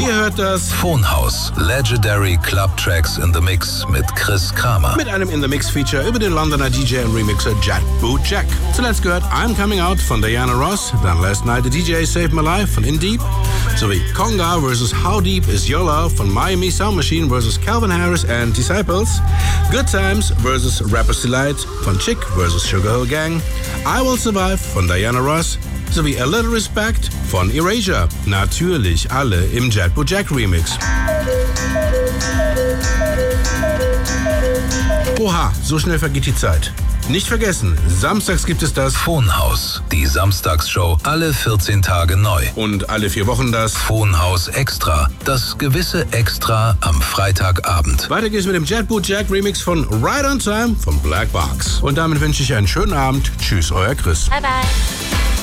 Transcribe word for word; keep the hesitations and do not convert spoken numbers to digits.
Ihr hört das Phonehouse. Legendary Club Tracks in the Mix mit Chris Kramer. Mit einem In the Mix Feature über den Londoner D J und Remixer Jetboot Jack. Zuletzt gehört I'm Coming Out von Diana Ross, dann Last Night the D J Saved My Life von In Deep, sowie Conga versus How Deep Is Your Love von Miami Sound Machine versus Calvin Harris and Disciples, Good Times versus Rapper's Delight von Chick versus Sugar Hill Gang, I Will Survive von Diana Ross, sowie A Little Respect von Erasure. Natürlich alle im Jetboot Jack Remix. Oha, so schnell vergeht die Zeit. Nicht vergessen, samstags gibt es das Phonehouse, die Samstagsshow, alle vierzehn Tage neu. Und alle vier Wochen das Phonehouse Extra, das gewisse Extra am Freitagabend. Weiter geht's mit dem Jetboot Jack Remix von Right on Time von Black Box. Und damit wünsche ich einen schönen Abend. Tschüss, euer Chris. Bye bye.